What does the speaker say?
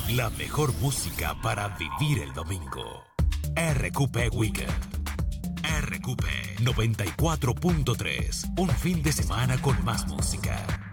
La mejor música para vivir el domingo. RQP Weekend. RQP 94.3. Un fin de semana con más música.